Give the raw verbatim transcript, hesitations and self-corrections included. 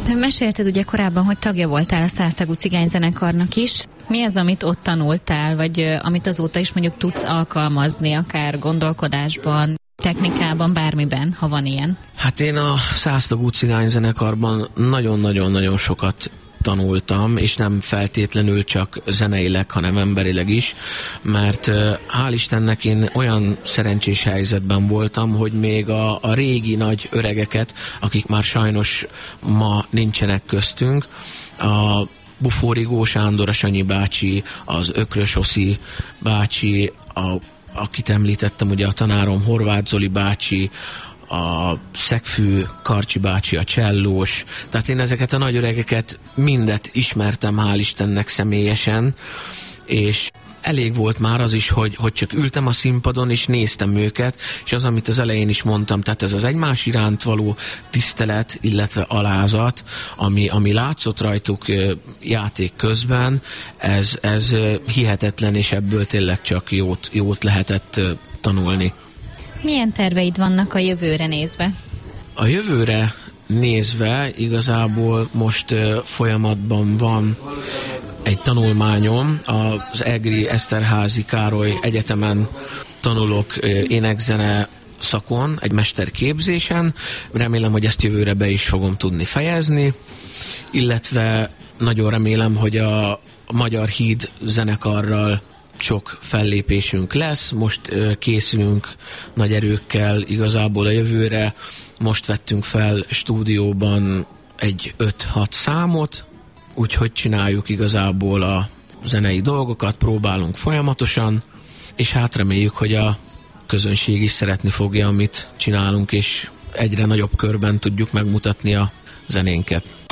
Mesélted ugye korábban, hogy tagja voltál a száztagú cigányzenekarnak is. Mi az, amit ott tanultál, vagy amit azóta is mondjuk tudsz alkalmazni, akár gondolkodásban, technikában, bármiben, ha van ilyen? Hát én a száztagú cigányzenekarban nagyon-nagyon-nagyon sokat tanultam, és nem feltétlenül csak zeneileg, hanem emberileg is, mert hál' Istennek én olyan szerencsés helyzetben voltam, hogy még a, a régi nagy öregeket, akik már sajnos ma nincsenek köztünk, a Bufórigó Sándor, a Sanyi bácsi, az Ökrös Oszi bácsi, a, akit említettem, ugye a tanárom Horváth Zoli bácsi, a Szegfű Karcsi bácsi, a csellós, tehát én ezeket a nagy öregeket mindet ismertem, hál' Istennek személyesen, és elég volt már az is, hogy, hogy csak ültem a színpadon, és néztem őket, és az, amit az elején is mondtam, tehát ez az egymás iránt való tisztelet, illetve alázat, ami, ami látszott rajtuk játék közben, ez, ez hihetetlen, és ebből tényleg csak jót, jót lehetett tanulni. Milyen terveid vannak a jövőre nézve? A jövőre nézve igazából most uh, folyamatban van egy tanulmányom, az Egri Eszterházy Károly Egyetemen tanulok uh, énekzene szakon, egy mesterképzésen. Remélem, hogy ezt jövőre be is fogom tudni fejezni, illetve nagyon remélem, hogy a, a Magyar Híd zenekarral sok fellépésünk lesz, most uh, készülünk nagy erőkkel igazából a jövőre, most vettünk fel stúdióban egy öt-hat számot, úgyhogy csináljuk igazából a zenei dolgokat, próbálunk folyamatosan, és hát reméljük, hogy a közönség is szeretni fogja, amit csinálunk, és egyre nagyobb körben tudjuk megmutatni a zenénket.